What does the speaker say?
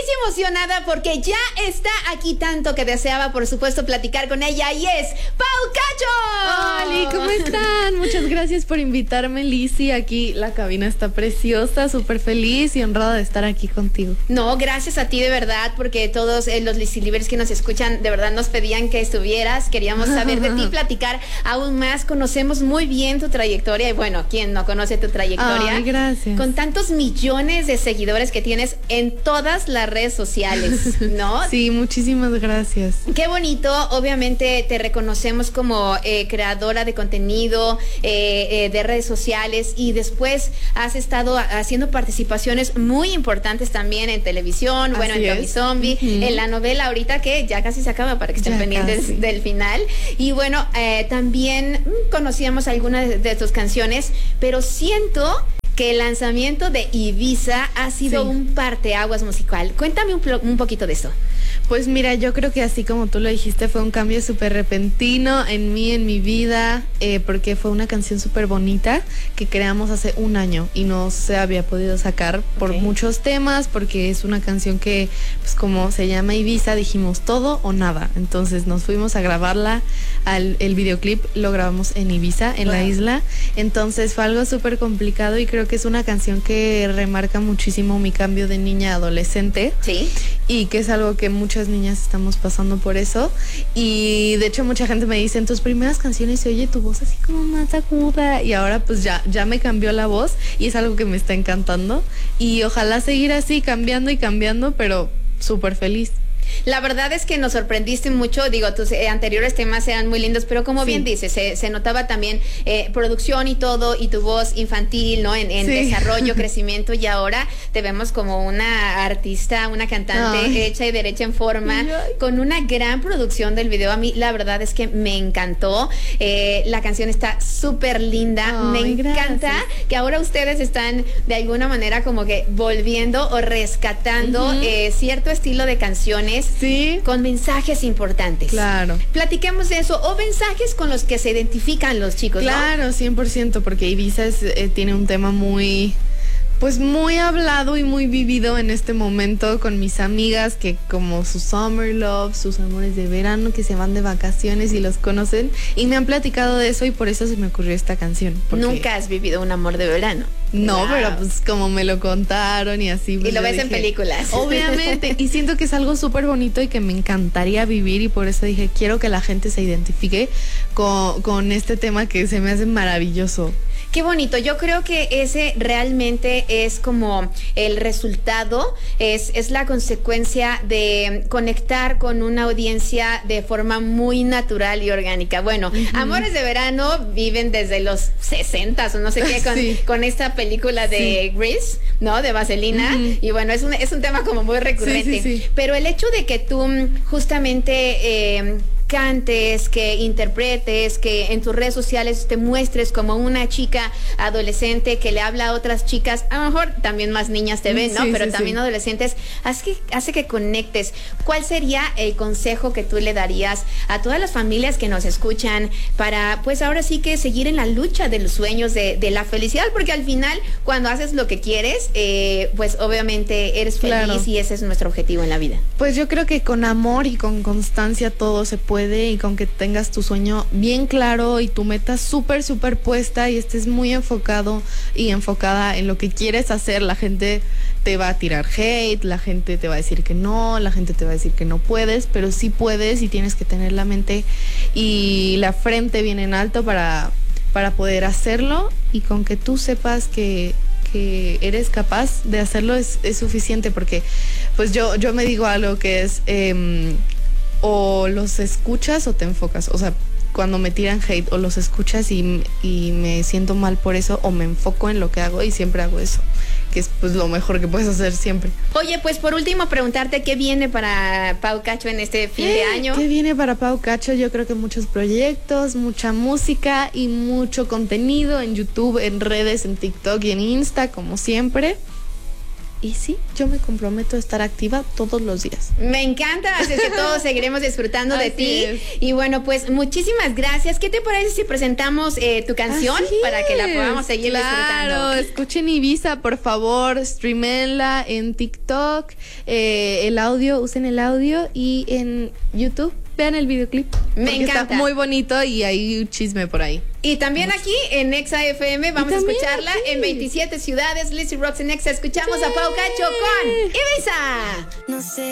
emocionada porque ya está aquí, tanto que deseaba, por supuesto, platicar con ella, y es Pau Cacho. Hola, ¿cómo están? Muchas gracias por invitarme, Lizzy. Aquí la cabina está preciosa, súper feliz y honrada de estar aquí contigo. No, gracias a ti de verdad, porque todos los Lizzy Livers que nos escuchan de verdad nos pedían que estuvieras. Queríamos saber de ti, platicar aún más. Conocemos muy bien tu trayectoria y bueno, ¿quién no conoce tu trayectoria? Ay, gracias. Con tantos millones de seguidores que tienes en todas las redes sociales, ¿no? Sí, muchísimas gracias. Qué bonito. Obviamente te reconocemos como creadora de contenido de redes sociales, y después has estado haciendo participaciones muy importantes también en televisión, Así bueno, en Tommy es. Zombie, en la novela ahorita que ya casi se acaba para que estén Ya pendientes casi. del final. Y bueno, también conocíamos algunas de tus canciones, pero siento que el lanzamiento de Ibiza ha sido Sí. un parteaguas musical. Cuéntame un poquito de eso. Pues mira, yo creo que así como tú lo dijiste, fue un cambio súper repentino en mí, en mi vida, porque fue una canción súper bonita que creamos hace un año y no se había podido sacar por Ok. muchos temas, porque es una canción que, pues como se llama Ibiza, dijimos todo o nada. Entonces nos fuimos a grabarla, el videoclip lo grabamos en Ibiza, en la Wow. isla. Entonces fue algo súper complicado y creo que es una canción que remarca muchísimo mi cambio de niña a adolescente. Sí. Y que es algo que muchas niñas estamos pasando por eso. Y de hecho mucha gente me dice, en tus primeras canciones se oye tu voz así como más aguda. Y ahora pues ya me cambió la voz y es algo que me está encantando. Y ojalá seguir así, cambiando y cambiando, pero súper feliz. La verdad es que nos sorprendiste mucho. Digo, tus anteriores temas eran muy lindos, pero como Sí. bien dices, se notaba también producción y todo, y tu voz infantil, ¿no? En Sí. desarrollo, crecimiento, y ahora te vemos como una artista, una cantante Ay. hecha y derecha en forma, Ay. con una gran producción del video. A mí la verdad es que me encantó. La canción está súper linda. Ay, Me encanta gracias. que ahora ustedes están de alguna manera como que volviendo o rescatando cierto estilo de canciones Sí, con mensajes importantes. claro. Platiquemos de eso, o mensajes con los que se identifican los chicos, ¿no? Claro, 100%, porque Ibiza tiene un tema muy, pues muy hablado y muy vivido en este momento con mis amigas, que como sus summer love, sus amores de verano, que se van de vacaciones y los conocen, y me han platicado de eso y por eso se me ocurrió esta canción. Porque Nunca has vivido un amor de verano. No, Wow. pero pues como me lo contaron y así. Pues Y lo yo ves en dije, películas. Obviamente, y siento que es algo súper bonito y que me encantaría vivir, y por eso dije, quiero que la gente se identifique con este tema que se me hace maravilloso. Qué bonito. Yo creo que ese realmente es como el resultado, es la consecuencia de conectar con una audiencia de forma muy natural y orgánica. Bueno, Amores de Verano viven desde los 60s o no sé qué, Sí. con esta película de Grease, ¿no? De Vaselina. Y bueno, es un tema como muy recurrente. Sí, sí, sí. Pero el hecho de que tú justamente cantes, que interpretes, que en tus redes sociales te muestres como una chica adolescente que le habla a otras chicas, a lo mejor también más niñas te ven, ¿no? Sí, Pero sí, también sí. adolescentes, hace que conectes. ¿Cuál sería el consejo que tú le darías a todas las familias que nos escuchan para, pues ahora sí que seguir en la lucha de los sueños, de la felicidad? Porque al final, cuando haces lo que quieres, pues obviamente eres feliz, Claro. y ese es nuestro objetivo en la vida. Pues yo creo que con amor y con constancia todo se puede, y con que tengas tu sueño bien claro y tu meta súper puesta y estés muy enfocado y enfocada en lo que quieres hacer. La gente te va a tirar hate, la gente te va a decir que no, la gente te va a decir que no puedes, pero sí puedes, y tienes que tener la mente y la frente bien en alto para poder hacerlo, y con que tú sepas que eres capaz de hacerlo es suficiente, porque pues yo me digo algo que es o los escuchas o te enfocas. O sea, cuando me tiran hate, o los escuchas y me siento mal por eso, o me enfoco en lo que hago, y siempre hago eso, que es pues lo mejor que puedes hacer siempre. Oye, pues por último preguntarte qué viene para Pau Cacho en este fin de año. ¿Qué viene para Pau Cacho? Yo creo que muchos proyectos, mucha música y mucho contenido en YouTube, en redes, en TikTok y en Insta, como siempre. Y sí, yo me comprometo a estar activa todos los días. Me encanta, así es que todos seguiremos disfrutando de ti. Es. Y bueno, pues muchísimas gracias. ¿Qué te parece si presentamos tu canción para que la podamos seguir disfrutando? Claro, escuchen Ibiza, por favor, streamenla en TikTok, el audio, usen el audio, y en YouTube vean el videoclip. Me encanta. Está muy bonito y hay un chisme por ahí. Y también aquí en Exa FM vamos a escucharla en 27 ciudades. Lizzy Rocks en Exa. Escuchamos a Pau Cacho con Ibiza. No sé